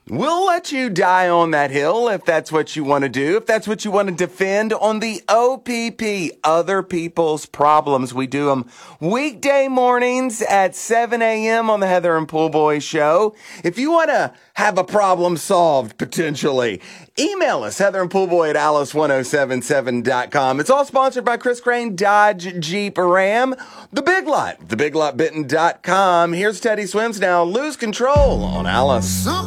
We'll let you die on that hill if that's what you want to do, if that's what you want to defend on the OPP, Other People's Problems. We do them weekday mornings at 7 a.m. on the Heather and Pool Boy Show. If you want to have a problem solved, potentially, email us, heatherandpoolboy at alice1077.com. It's all sponsored by Chris Crane Dodge Jeep Ram. The Big Lot, thebiglotbenton.com. Here's Teddy Swims now. Lose Control on Alice.